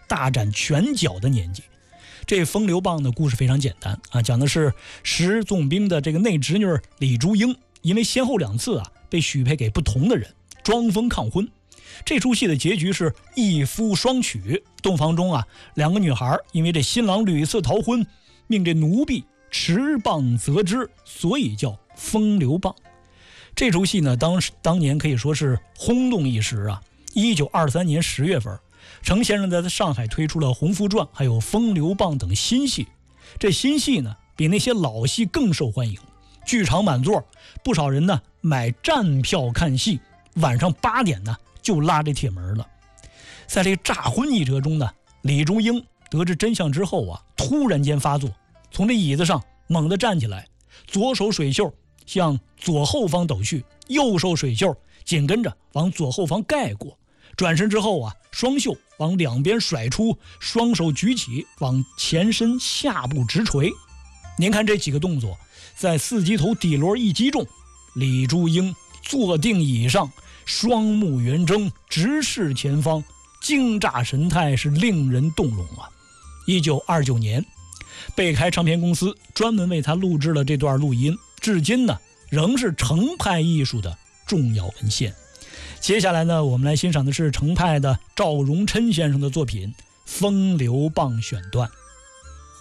大展拳脚的年纪。这风流棒的故事非常简单啊，讲的是十纵兵的这个内侄女李珠英，因为先后2次被许配给不同的人，装疯抗婚。这出戏的结局是一夫双娶，洞房中2个女孩因为这新郎屡次逃婚，命这奴婢持棒责之，所以叫风流棒。这出戏呢，当年可以说是轰动一时啊。1923年10月份，程先生在上海推出了《红拂传》还有《风流棒》等新戏。这新戏呢，比那些老戏更受欢迎，剧场满座，不少人呢买站票看戏，晚上8点呢就拉这铁门了。在这个诈婚一折中呢，李珠英得知真相之后突然间发作，从这椅子上猛地站起来，左手水袖向左后方抖去，右手水袖紧跟着往左后方盖过，转身之后双袖往两边甩出，双手举起往前身下部直锤。您看这几个动作，在4级头底锣一击中，李珠英坐定椅上，双目圆睁，直视前方，惊乍神态是令人动容啊。1929年，贝开唱片公司专门为他录制了这段录音，至今呢仍是程派艺术的重要文献。接下来呢，我们来欣赏的是程派的赵荣琛先生的作品《风流棒选段》。